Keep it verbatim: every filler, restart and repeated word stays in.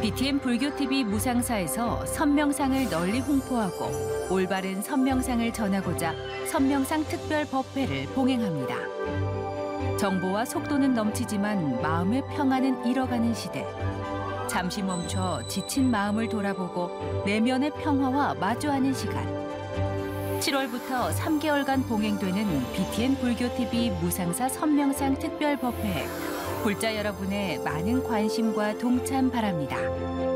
비티엠 불교티비 무상사에서 선명상을 널리 홍보하고 올바른 선명상을 전하고자 선명상 특별 법회를 봉행합니다. 정보와 속도는 넘치지만 마음의 평안은 잃어가는 시대. 잠시 멈춰 지친 마음을 돌아보고 내면의 평화와 마주하는 시간. 칠월부터 삼 개월간 봉행되는 비티엠 불교티비 무상사 선명상 특별 법회에 골자 여러분의 많은 관심과 동참 바랍니다.